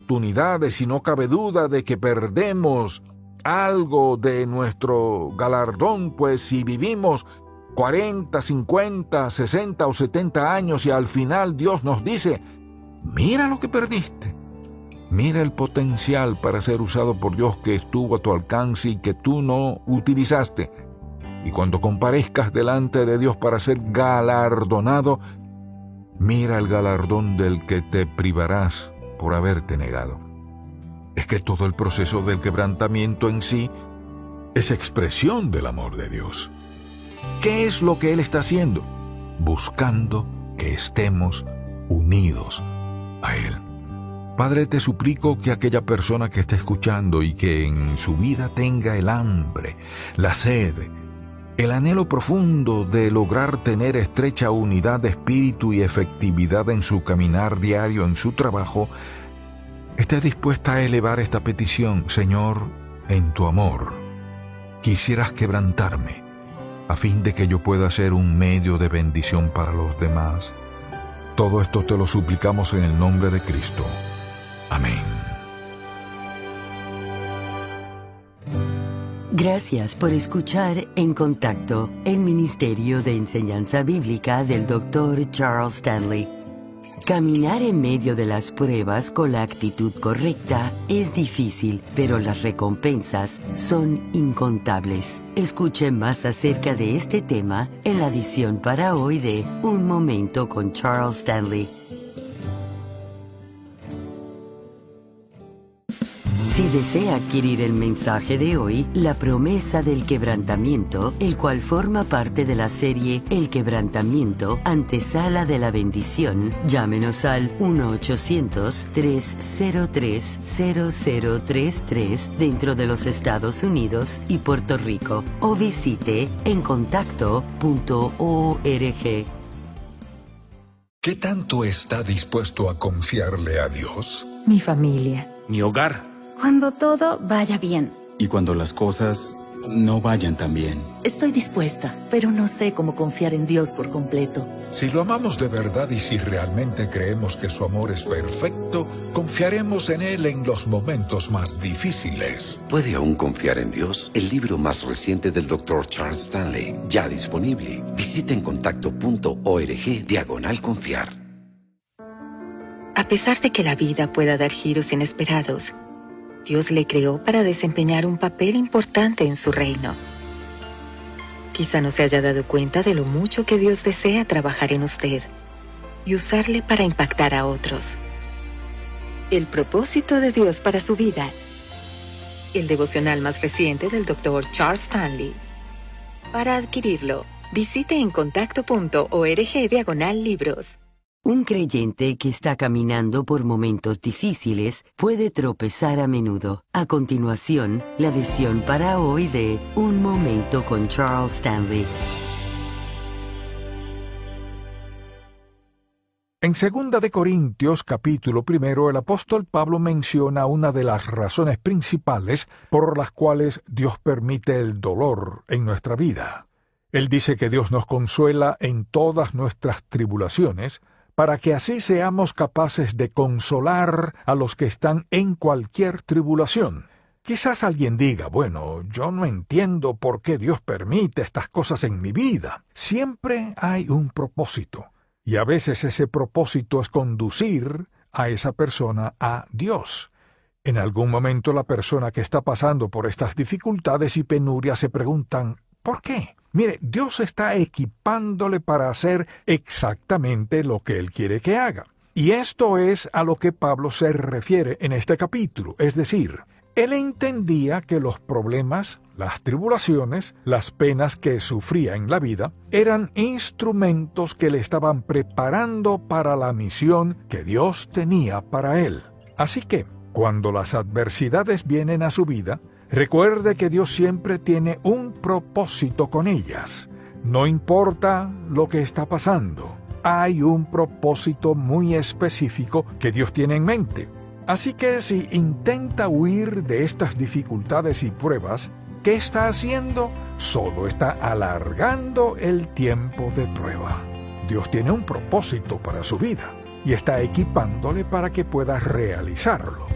oportunidades y no cabe duda de que perdemos algo de nuestro galardón, pues si vivimos 40, 50, 60 o 70 años y al final Dios nos dice, mira lo que perdiste. Mira el potencial para ser usado por Dios que estuvo a tu alcance y que tú no utilizaste. Y cuando comparezcas delante de Dios para ser galardonado, mira el galardón del que te privarás por haberte negado. Es que todo el proceso del quebrantamiento en sí es expresión del amor de Dios. ¿Qué es lo que Él está haciendo? Buscando que estemos unidos a Él. Padre, te suplico que aquella persona que está escuchando y que en su vida tenga el hambre, la sed, el anhelo profundo de lograr tener estrecha unidad de espíritu y efectividad en su caminar diario, en su trabajo, esté dispuesta a elevar esta petición. Señor, en tu amor, quisieras quebrantarme, a fin de que yo pueda ser un medio de bendición para los demás. Todo esto te lo suplicamos en el nombre de Cristo. Amén. Gracias por escuchar En Contacto, el Ministerio de Enseñanza Bíblica del Dr. Charles Stanley. Caminar en medio de las pruebas con la actitud correcta es difícil, pero las recompensas son incontables. Escuche más acerca de este tema en la edición para hoy de Un Momento con Charles Stanley. Si desea adquirir el mensaje de hoy, La promesa del quebrantamiento, el cual forma parte de la serie El quebrantamiento, antesala de la bendición, llámenos al 1-800-303-0033 dentro de los Estados Unidos y Puerto Rico, o visite encontacto.org. ¿Qué tanto está dispuesto a confiarle a Dios? Mi familia. Mi hogar. Cuando todo vaya bien. Y cuando las cosas no vayan tan bien. Estoy dispuesta, pero no sé cómo confiar en Dios por completo. Si lo amamos de verdad y si realmente creemos que su amor es perfecto, confiaremos en Él en los momentos más difíciles. ¿Puede aún confiar en Dios? El libro más reciente del Dr. Charles Stanley, ya disponible. Visite encontacto.org/confiar. A pesar de que la vida pueda dar giros inesperados, Dios le creó para desempeñar un papel importante en su reino. Quizá no se haya dado cuenta de lo mucho que Dios desea trabajar en usted y usarle para impactar a otros. El propósito de Dios para su vida. El devocional más reciente del Dr. Charles Stanley. Para adquirirlo, visite encontacto.org/libros. Un creyente que está caminando por momentos difíciles puede tropezar a menudo. A continuación, la edición para hoy de Un Momento con Charles Stanley. En 2 de Corintios, capítulo 1, el apóstol Pablo menciona una de las razones principales por las cuales Dios permite el dolor en nuestra vida. Él dice que Dios nos consuela en todas nuestras tribulaciones, para que así seamos capaces de consolar a los que están en cualquier tribulación. Quizás alguien diga, bueno, yo no entiendo por qué Dios permite estas cosas en mi vida. Siempre hay un propósito, y a veces ese propósito es conducir a esa persona a Dios. En algún momento la persona que está pasando por estas dificultades y penurias se preguntan, ¿por qué? Mire, Dios está equipándole para hacer exactamente lo que Él quiere que haga. Y esto es a lo que Pablo se refiere en este capítulo. Es decir, Él entendía que los problemas, las tribulaciones, las penas que sufría en la vida, eran instrumentos que le estaban preparando para la misión que Dios tenía para él. Así que, cuando las adversidades vienen a su vida, recuerde que Dios siempre tiene un propósito con ellas. No importa lo que está pasando, hay un propósito muy específico que Dios tiene en mente. Así que si intenta huir de estas dificultades y pruebas, ¿qué está haciendo? Solo está alargando el tiempo de prueba. Dios tiene un propósito para su vida y está equipándole para que pueda realizarlo.